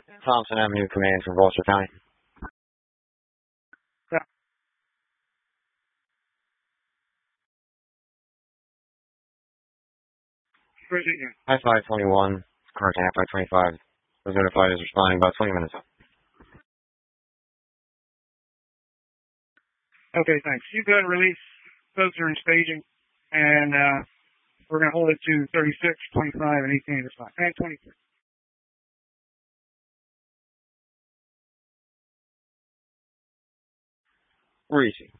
Thompson Avenue Command from Vulture County. Yeah. Appreciate you. I-521, car to I-525. Was notified is responding about 20 minutes ago. Okay, thanks. You go ahead and release. Folks are in staging, and we're going to hold it to 36, 25, and 18 this time, and 23. Reaching.